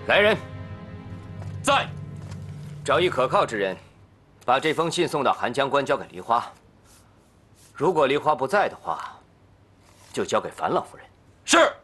来人， 在。 找一可靠之人，把这封信送到韩江关，交给梨花。如果梨花不在的话，就交给樊老夫人。 是。